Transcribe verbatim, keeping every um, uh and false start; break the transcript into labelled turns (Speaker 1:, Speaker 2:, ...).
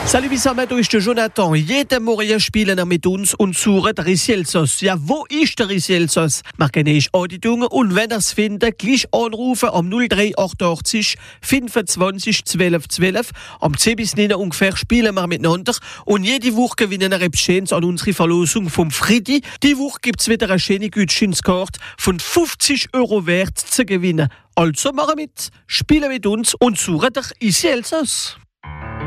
Speaker 1: Salut zusammen, da ist der Jonathan. Jeden Morgen spielen wir mit uns und suchen den Risielsos. Ja, wo ist der Risielsos? Wir kennen ich Andietungen und wenn ihr es findet, gleich anrufen am null drei achtundachtzig fünfundzwanzig zwölf zwölf. Am zehn bis neun ungefähr spielen wir miteinander und jede Woche gewinnen wir etwas Schönes an unsere Verlosung vom Friedi. Die Woche gibt es wieder eine schöne Gutscheinskarte von fünfzig Euro wert zu gewinnen. Also machen mit, spielen mit uns und suchen den Risielsos.